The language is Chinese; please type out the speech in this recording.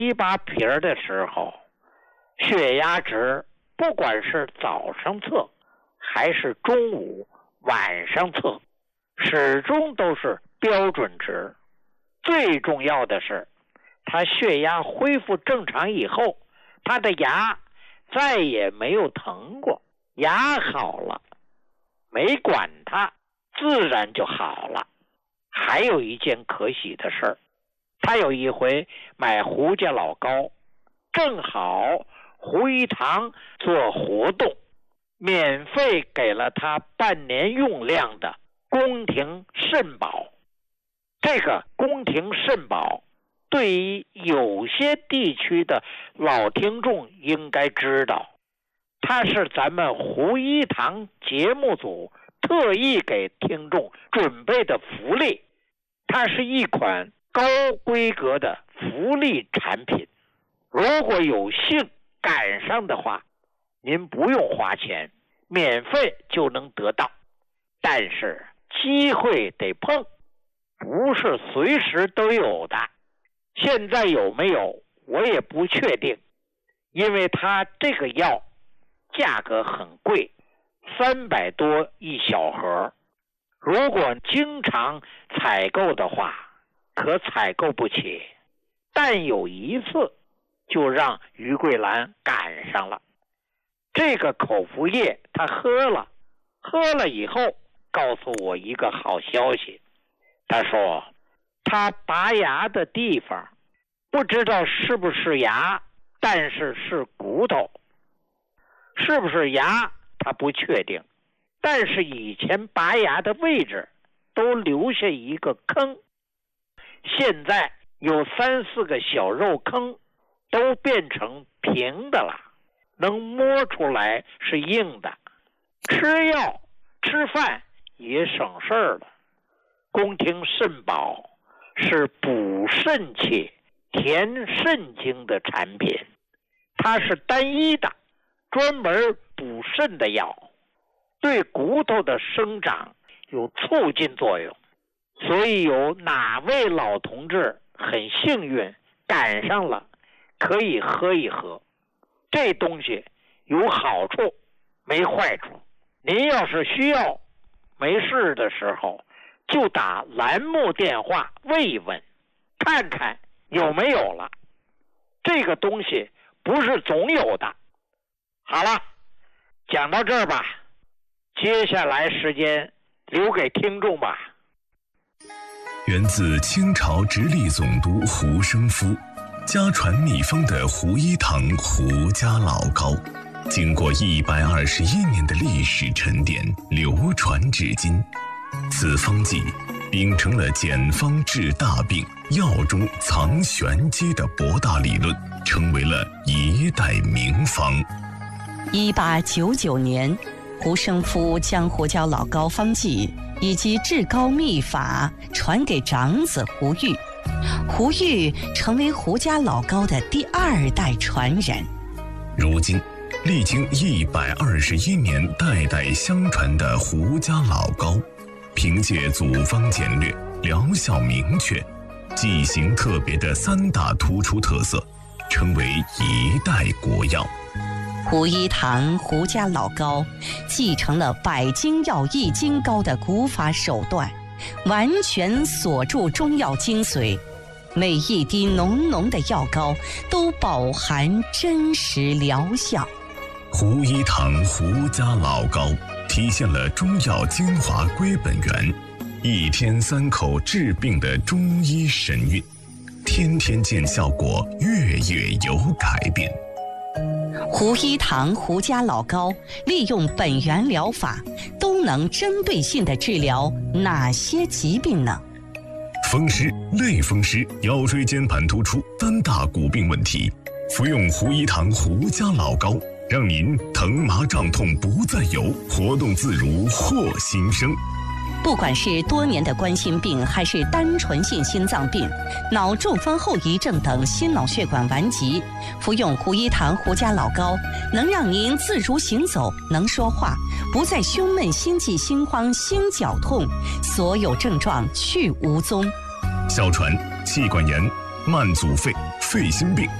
一把皮儿的时候，血压值不管是早上测还是中午晚上测，始终都是标准值。最重要的是，他血压恢复正常以后，他的牙再也没有疼过，牙好了，没管它，自然就好了。还有一件可喜的事儿，他有一回买胡家老膏，正好胡一堂做活动，免费给了他半年用量的宫廷肾宝。这个宫廷肾宝对于有些地区的老听众应该知道，它是咱们胡一堂节目组特意给听众准备的福利，它是一款高规格的福利产品。如果有幸赶上的话，您不用花钱，免费就能得到。但是机会得碰，不是随时都有的。现在有没有我也不确定，因为它这个药价格很贵，300多一小盒。如果经常采购的话，可采购不起。但有一次就让于桂兰赶上了。这个口服液他喝了以后告诉我一个好消息。他说他拔牙的地方不知道是不是牙，但是是骨头。是不是牙他不确定，但是以前拔牙的位置都留下一个坑，现在有3、4个小肉坑都变成平的了，能摸出来是硬的。吃药吃饭也省事儿了。宫廷肾宝是补肾气填肾经的产品，它是单一的专门补肾的药，对骨头的生长有促进作用。所以有哪位老同志很幸运赶上了，可以喝一喝。这东西有好处没坏处，您要是需要没事的时候就打栏目电话问一问，看看有没有了。这个东西不是总有的。好了，讲到这儿吧，接下来时间留给听众吧。 源自清朝直隶总督胡生夫，家传秘方的胡一堂胡家老膏，经过121年的历史沉淀，流传至今。此方剂秉承了简方治大病、药中藏玄机的博大理论，成为了一代名方。 1899年，胡生夫将胡椒老膏方剂以及治膏秘法传给长子胡玉，胡玉成为胡家老膏的第2代传人。 如今历经121年代代相传的胡家老膏，凭借组方简略、疗效明确、剂型特别的3大突出特色，成为一代国药。 胡一堂胡家老膏继承了百金药易筋膏的古法手段，完全锁住中药精髓，每一滴浓浓的药膏都饱含真实疗效。 胡一堂胡家老膏体现了中药精华归本源，1天3口治病的中医神韵，天天见效果，月月有改变。 胡一堂胡家老膏利用本源疗法，都能针对性地治疗哪些疾病呢？ 风湿、类风湿、腰椎间盘突出3大骨病问题，服用胡一堂胡家老膏，让您疼麻胀痛不再有，活动自如获新生。 不管是多年的冠心病，还是单纯性心脏病、脑中风后遗症等心脑血管顽疾，服用胡一堂胡家老膏，能让您自如行走，能说话，不再胸闷、心悸、心慌、心绞痛，所有症状去无踪。 哮喘、气管炎、慢阻肺、 肺心病。